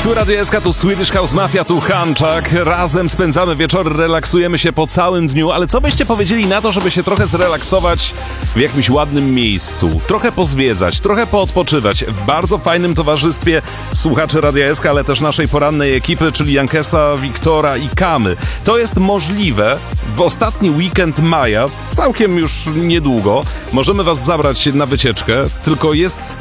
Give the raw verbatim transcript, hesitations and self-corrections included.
Tu Radio S K, tu Swedish House Mafia, tu Hanczak. Razem spędzamy wieczory, relaksujemy się po całym dniu, ale co byście powiedzieli na to, żeby się trochę zrelaksować w jakimś ładnym miejscu? Trochę pozwiedzać, trochę poodpoczywać w bardzo fajnym towarzystwie słuchaczy Radia S K, ale też naszej porannej ekipy, czyli Jankesa, Wiktora i Kamy. To jest możliwe w ostatni weekend maja, całkiem już niedługo. Możemy was zabrać na wycieczkę, tylko jest